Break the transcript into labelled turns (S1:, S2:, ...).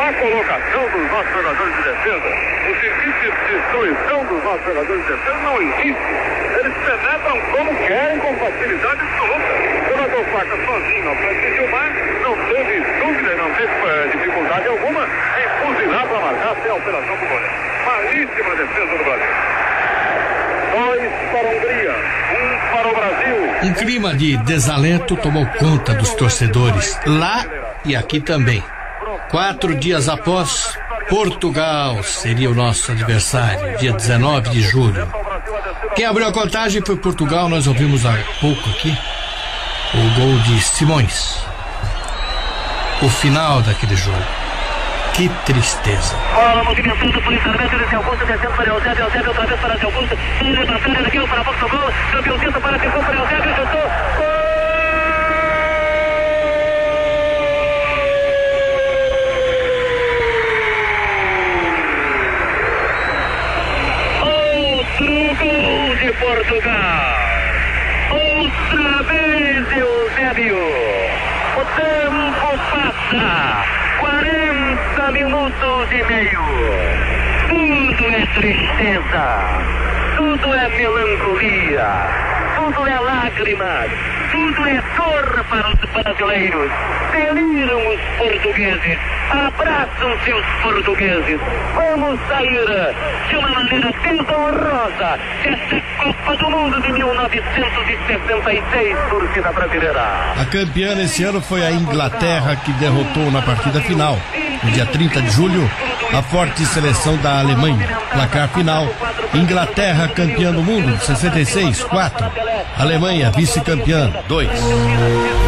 S1: a colocação dos nossos jogadores de defesa, o seguinte destruição dos nossos jogadores de defesa não existe. Eles penetram como querem, com facilidade absoluta. O jogador Faca sozinho na frente de Gilmar não teve dúvida, não teve dificuldade alguma em fuzilar para marcar sem alteração do goleiro. Malíssima defesa do Brasil. 2 para a Hungria, 1 para o Brasil.
S2: Um clima de desalento tomou conta dos torcedores, lá e aqui também. 4 dias após, Portugal seria o nosso adversário, dia 19 de julho. Quem abriu a contagem foi Portugal, nós ouvimos há pouco aqui o gol de Simões. O final daquele jogo. Que tristeza.
S3: Bola movimentando por intermédio de Augusto, descendo para Eusébio, Eusébio outra vez para Augusto, ele na frente daquilo para a boca do gol, campeãozinho para ficou para Eusébio, chutou, outro gol de Portugal, outra vez Eusébio, o tempo passa, 40 minutos e meio. Tudo é tristeza, tudo é melancolia, tudo é lágrimas, tudo é dor para os brasileiros. Deliram os portugueses, abraçam seus portugueses. Vamos sair de uma maneira desonrosa desta Copa do Mundo de 1966, torcida brasileira.
S4: A campeã nesse ano foi a Inglaterra, que derrotou na partida final, no dia 30 de julho, a forte seleção da Alemanha. Placar final: Inglaterra campeã do mundo, 66, 4. Alemanha vice-campeã, 2.